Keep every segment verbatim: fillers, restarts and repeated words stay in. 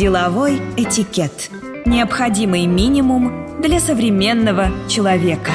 Деловой этикет. Необходимый минимум для современного человека.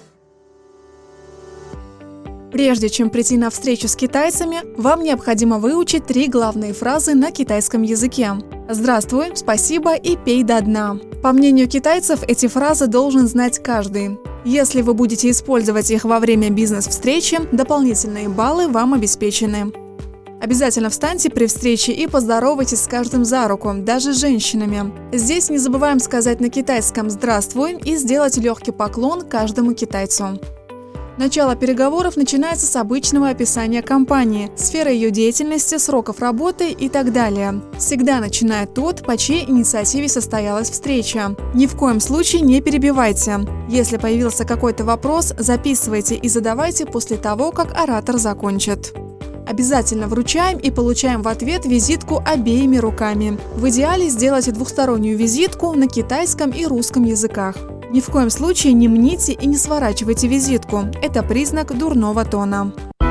Прежде чем прийти на встречу с китайцами, вам необходимо выучить три главные фразы на китайском языке. «Здравствуй», «Спасибо» и «Пей до дна». По мнению китайцев, эти фразы должен знать каждый. Если вы будете использовать их во время бизнес-встречи, дополнительные баллы вам обеспечены. Обязательно встаньте при встрече и поздоровайтесь с каждым за руку, даже с женщинами. Здесь не забываем сказать на китайском «здравствуй» и сделать легкий поклон каждому китайцу. Начало переговоров начинается с обычного описания компании, сферы ее деятельности, сроков работы и так далее. Всегда начинает тот, по чьей инициативе состоялась встреча. Ни в коем случае не перебивайте. Если появился какой-то вопрос, записывайте и задавайте после того, как оратор закончит. Обязательно вручаем и получаем в ответ визитку обеими руками. В идеале сделайте двухстороннюю визитку на китайском и русском языках. Ни в коем случае не мните и не сворачивайте визитку. Это признак дурного тона.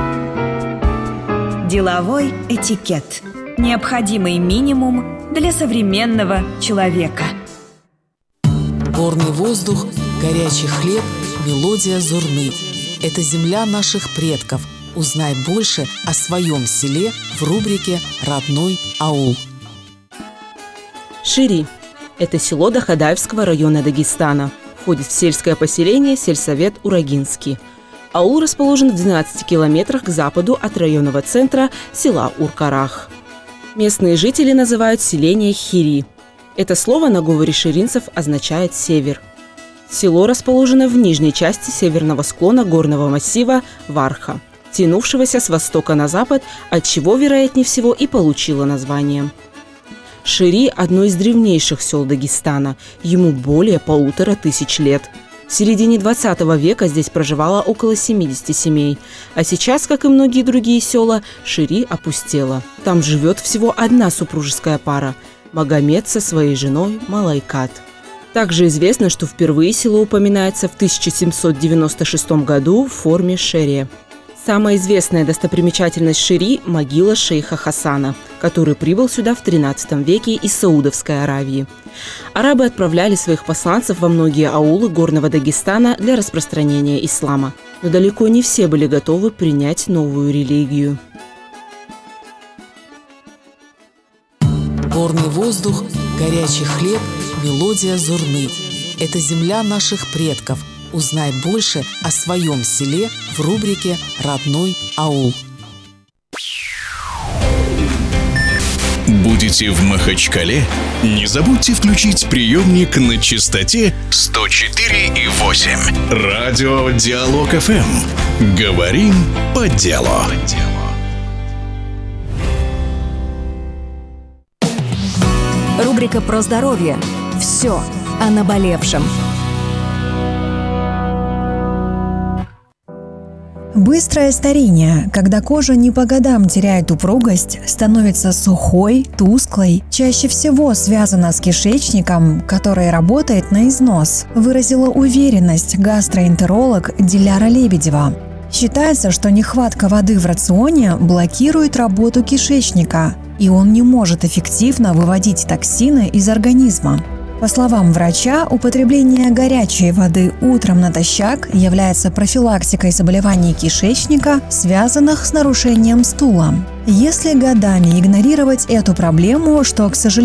Деловой этикет. Необходимый минимум для современного человека. Горный воздух, горячий хлеб, мелодия зурны. Это земля наших предков. Узнай больше о своем селе в рубрике «Родной аул». Шири – это село Дахадаевского района Дагестана. Входит в сельское поселение сельсовет Урагинский. Аул расположен в двенадцати километрах к западу от районного центра села Уркарах. Местные жители называют селение Хири. Это слово на говоре ширинцев означает «север». Село расположено в нижней части северного склона горного массива Варха, тянувшегося с востока на запад, от чего, вероятнее всего, и получило название. Шири – одно из древнейших сел Дагестана, ему более полутора тысяч лет. В середине двадцатого века здесь проживало около семидесяти семей, а сейчас, как и многие другие села, Шири опустела. Там живет всего одна супружеская пара – Магомед со своей женой Малайкат. Также известно, что впервые село упоминается в тысяча семьсот девяносто шестом году в форме шере. Самая известная достопримечательность Шири – могила шейха Хасана, который прибыл сюда в тринадцатом веке из Саудовской Аравии. Арабы отправляли своих посланцев во многие аулы горного Дагестана для распространения ислама. Но далеко не все были готовы принять новую религию. Горный воздух, горячий хлеб, мелодия зурны. Это земля наших предков. Узнай больше о своем селе в рубрике «Родной аул». Будете в Махачкале? Не забудьте включить приемник на частоте сто четыре и восемь. Радио Диалог эф эм. Говорим по делу. Рубрика про здоровье. Все о наболевшем. Быстрое старение, когда кожа не по годам теряет упругость, становится сухой, тусклой, чаще всего связано с кишечником, который работает на износ, выразила уверенность гастроэнтеролог Диляра Лебедева. Считается, что нехватка воды в рационе блокирует работу кишечника, и он не может эффективно выводить токсины из организма. По словам врача, употребление горячей воды утром натощак является профилактикой заболеваний кишечника, связанных с нарушением стула. Если годами игнорировать эту проблему, что, к сожалению,